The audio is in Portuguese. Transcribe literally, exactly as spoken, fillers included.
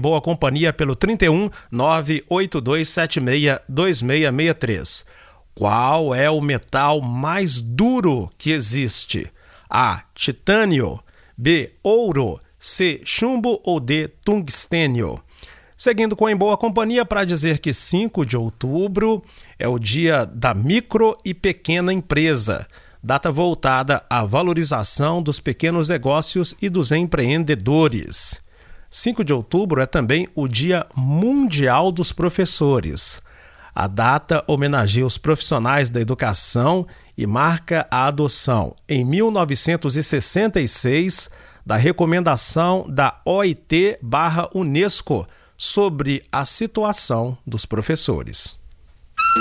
Boa Companhia pelo trinta e um, nove oito dois sete seis, dois seis seis três. Qual é o metal mais duro que existe? A. Titânio. B. Ouro. C. Chumbo ou D. Tungstênio. Seguindo com Em Boa Companhia para dizer que cinco de outubro é o dia da micro e pequena empresa, data voltada à valorização dos pequenos negócios e dos empreendedores. cinco de outubro é também o Dia Mundial dos Professores. A data homenageia os profissionais da educação e marca a adoção, em mil novecentos e sessenta e seis, da recomendação da O I T barra Unesco sobre a situação dos professores.